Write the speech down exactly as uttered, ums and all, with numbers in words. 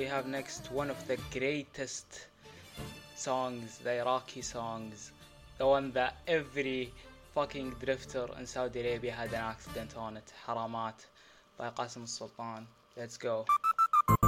have next one of the greatest songs, the Iraqi songs, the one that every fucking drifter in Saudi Arabia had an accident on it, Haramat by Qasim Sultan. Let's go.